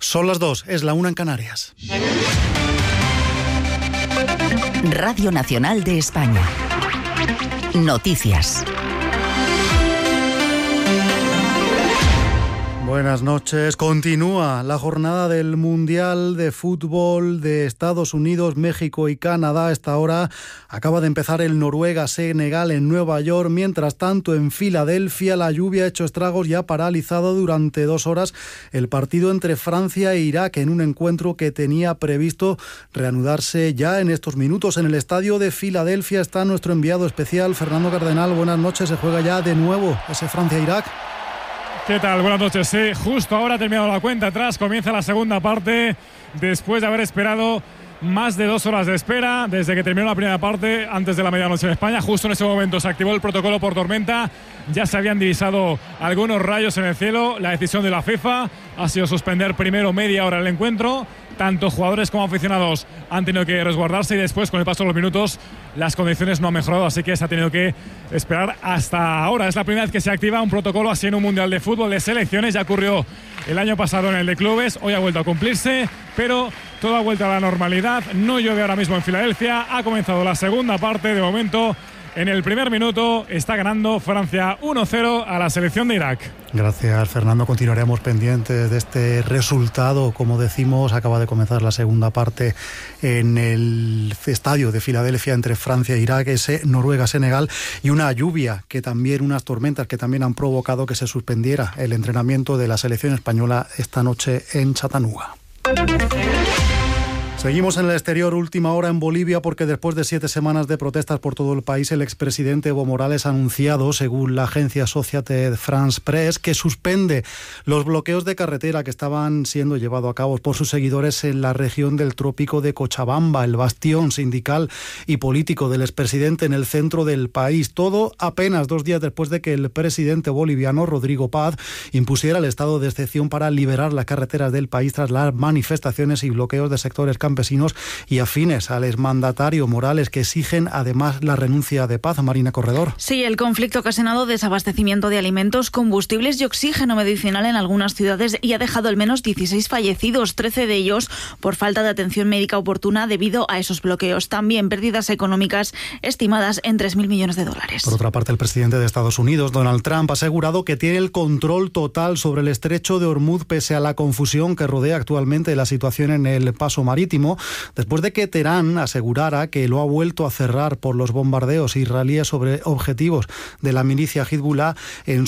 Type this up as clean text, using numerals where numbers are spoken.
Son las 2, es la 1 en Canarias. Radio Nacional de España. Noticias. Buenas noches. Continúa la jornada del Mundial de Fútbol de Estados Unidos, México y Canadá. A esta hora acaba de empezar el Noruega-Senegal en Nueva York. Mientras tanto, en Filadelfia, la lluvia ha hecho estragos y ha paralizado durante 2 horas el partido entre Francia e Irak en un encuentro que tenía previsto reanudarse ya en estos minutos. En el estadio de Filadelfia está nuestro enviado especial, Fernando Cardenal. Buenas noches. Se juega ya de nuevo ese Francia-Irak. ¿Qué tal? Buenas noches. Sí, justo ahora ha terminado la cuenta atrás, comienza la segunda parte, después de haber esperado más de 2 horas de espera, desde que terminó la primera parte, antes de la medianoche en España. Justo en ese momento se activó el protocolo por tormenta, ya se habían divisado algunos rayos en el cielo. La decisión de la FIFA ha sido suspender primero media hora el encuentro. Tanto jugadores como aficionados han tenido que resguardarse y después, con el paso de los minutos, las condiciones no han mejorado, así que se ha tenido que esperar hasta ahora. Es la primera vez que se activa un protocolo así en un Mundial de Fútbol de selecciones. Ya ocurrió el año pasado en el de clubes, hoy ha vuelto a cumplirse, pero todo ha vuelto a la normalidad. No llueve ahora mismo en Filadelfia, ha comenzado la segunda parte. De momento, en el primer minuto está ganando Francia 1-0 a la selección de Irak. Gracias, Fernando. Continuaremos pendientes de este resultado. Como decimos, acaba de comenzar la segunda parte en el estadio de Filadelfia entre Francia e Irak, ese Noruega-Senegal, y unas tormentas que también han provocado que se suspendiera el entrenamiento de la selección española esta noche en Chattanooga. Seguimos en el exterior, última hora en Bolivia, porque después de 7 semanas de protestas por todo el país, el expresidente Evo Morales ha anunciado, según la agencia Associated France Press, que suspende los bloqueos de carretera que estaban siendo llevados a cabo por sus seguidores en la región del trópico de Cochabamba, el bastión sindical y político del expresidente en el centro del país. Todo apenas 2 días después de que el presidente boliviano, Rodrigo Paz, impusiera el estado de excepción para liberar las carreteras del país tras las manifestaciones y bloqueos de sectores campesinos y afines al exmandatario Morales, que exigen además la renuncia de Paz. Marina Corredor. Sí, el conflicto ha ocasionado desabastecimiento de alimentos, combustibles y oxígeno medicinal en algunas ciudades y ha dejado al menos 16 fallecidos, 13 de ellos por falta de atención médica oportuna debido a esos bloqueos. También pérdidas económicas estimadas en $3.000 millones. Por otra parte, el presidente de Estados Unidos, Donald Trump, ha asegurado que tiene el control total sobre el estrecho de Hormuz pese a la confusión que rodea actualmente la situación en el paso marítimo, después de que Teherán asegurara que lo ha vuelto a cerrar por los bombardeos israelíes sobre objetivos de la milicia Hezbollah en